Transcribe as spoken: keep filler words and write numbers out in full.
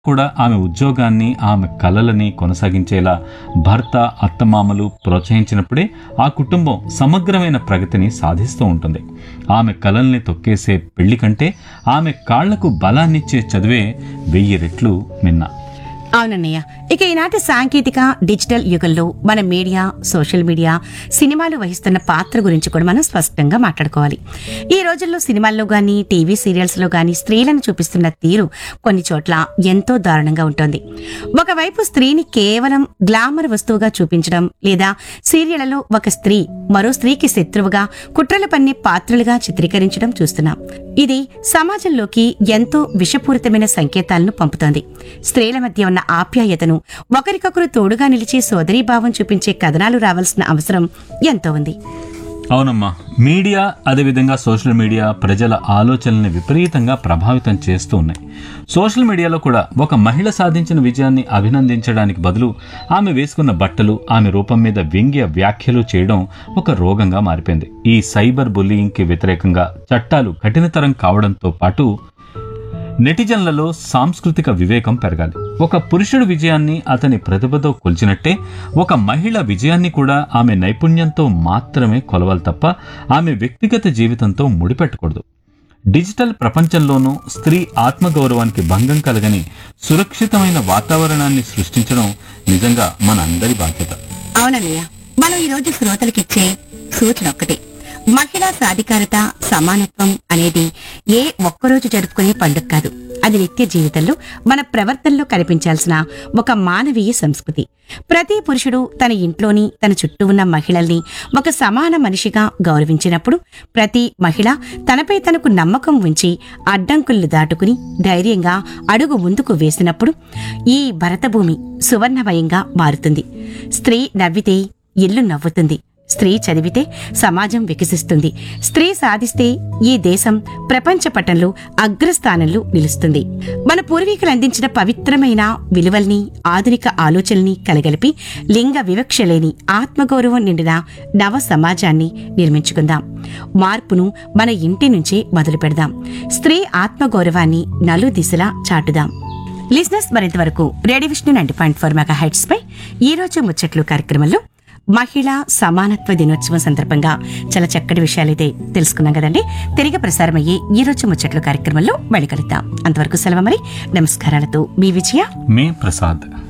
కూడా ఆమె ఉద్యోగాన్ని, ఆమె కలలని కొనసాగించేలా భర్త, అత్తమామలు ప్రోత్సహించినప్పుడే ఆ కుటుంబం సమగ్రమైన ప్రగతిని సాధిస్తూ ఉంటుంది. ఆమె కలల్ని తొక్కేసే పెళ్లి కంటే ఆమె కాళ్లకు బలాన్నిచ్చే చదివే వెయ్యి రెట్లు మిన్న. అవునన్నయ్య. ఇక ఈనాటి సాంకేతిక డిజిటల్ యుగంలో మన మీడియా, సోషల్ మీడియా, సినిమాలు వహిస్తున్న పాత్ర గురించి కూడా మనం స్పష్టంగా మాట్లాడుకోవాలి. ఈ రోజుల్లో సినిమాల్లో గానీ, టీవీ సీరియల్స్ లో గానీ స్త్రీలను చూపిస్తున్న తీరు కొన్ని చోట్ల ఎంతో దారుణంగా ఉంటుంది. ఒకవైపు స్త్రీని కేవలం గ్లామర్ వస్తువుగా చూపించడం, లేదా సీరియళ్లలో ఒక స్త్రీ మరో స్త్రీకి శత్రువుగా, కుట్రలు పన్నే పాత్రలుగా చిత్రీకరించడం చూస్తున్నాం. ఇది సమాజంలోకి ఎంతో విషపూరితమైన సంకేతాలను పంపుతోంది. స్త్రీల మధ్య ఉన్న ఆప్యాయతను, ఒకరికొకరు తోడుగా నిలిచి సోదరీభావం చూపించే కథనాలు రావాల్సిన అవసరం ఎంతో ఉంది. అవునమ్మా, మీడియా అదేవిధంగా సోషల్ మీడియా ప్రజల ఆలోచనల్ని విపరీతంగా ప్రభావితం చేస్తూ ఉన్నాయి. సోషల్ మీడియాలో కూడా ఒక మహిళ సాధించిన విజయాన్ని అభినందించడానికి బదులు ఆమె వేసుకున్న బట్టలు, ఆమె రూపం మీద వ్యంగ్య వ్యాఖ్యలు చేయడం ఒక రోగంగా మారిపోయింది. ఈ సైబర్ బుల్లింగ్కి వ్యతిరేకంగా చట్టాలు కఠినతరం కావడంతో పాటు నెటిజన్లలో సాంస్కృతిక వివేకం పెరగాలి. ఒక పురుషుడు విజయాన్ని అతని ప్రతిభతో కొలిచినట్టే ఒక మహిళ విజయాన్ని కూడా ఆమె నైపుణ్యంతో మాత్రమే కొలవాలి తప్ప ఆమె వ్యక్తిగత జీవితంతో ముడిపెట్టకూడదు. డిజిటల్ ప్రపంచంలోనూ స్త్రీ ఆత్మగౌరవానికి భంగం కలగని సురక్షితమైన వాతావరణాన్ని సృష్టించడం నిజంగా మన అందరి బాధ్యత. అవునన్నయ్య, మనం ఈరోజు శ్రోతలకిచ్చే సూచన ఒక్కటే. మహిళా సాధికారత, సమానత్వం అనేది ఏ ఒక్కరోజు జరుపుకునే పండుగ కాదు. అది నిత్య జీవితంలో మన ప్రవర్తనలో కనిపించాల్సిన ఒక మానవీయ సంస్కృతి. ప్రతి పురుషుడు తన ఇంట్లోని, తన చుట్టూ ఉన్న మహిళల్ని ఒక సమాన మనిషిగా గౌరవించినప్పుడు, ప్రతి మహిళ తనపై తనకు నమ్మకం ఉంచి అడ్డంకులు దాటుకుని ధైర్యంగా అడుగు ముందుకు వేసినప్పుడు ఈ భరతభూమి సువర్ణమయంగా మారుతుంది. స్త్రీ నవ్వితే ఇల్లు నవ్వుతుంది. స్త్రీ చదివితే సమాజం వికసిస్తుంది. స్త్రీ సాధిస్తే ఈ దేశం ప్రపంచ పటంలో అగ్రస్థానంలో నిలుస్తుంది. మన పూర్వీకులు అందించిన పవిత్రమైన విలువల్ని, ఆధునిక ఆలోచనల్ని కలగలిపి లింగ వివక్ష లేని ఆత్మగౌరవం నిండిన నవ సమాజాన్ని నిర్మించుకుందాం. మార్పును మన ఇంటి నుంచే మొదలు పెడదాం. స్త్రీ ఆత్మగౌరవాన్ని నలు దిశలా చాటుదాం. Listeners, మరింతవరకు radio Vishnu ninety point four mega heads పై ఈ రోజు ముచ్చట్లు కార్యక్రమంలో మహిళా సమానత్వ దినోత్సవం సందర్భంగా చాలా చక్కటి విషయాలైతే తెలుసుకున్నాం కదండి. తిరిగి ప్రసారమయ్యే ఈ రోజు ముచ్చట్లు కార్యక్రమంలో మళ్ళీ కలుద్దాం. అంతవరకు సెలవు మరి. నమస్కారాలతో మీ విజయ, మీ ప్రసాద్.